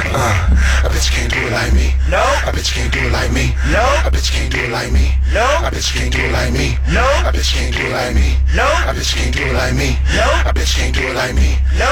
A bitch can't do it like me. No. A bitch can't do it like me. No. A bitch can't do it like me. No. A bitch can't do it like me. No. A bitch can't do it like me. No. A bitch can't do it like me. No. A bitch can't do it like me. No.